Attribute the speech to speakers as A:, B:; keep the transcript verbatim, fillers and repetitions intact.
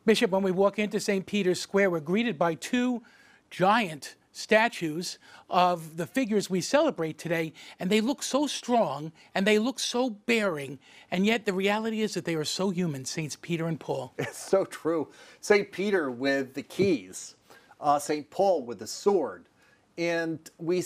A: Bishop, when we walk into Saint Peter's Square, we're greeted by two giant statues of the figures we celebrate today, and they look so strong and they look so bearing, and yet the reality is that they are so human, Saints Peter and Paul.
B: It's so true. Saint Peter with the keys, uh, Saint Paul with the sword, and we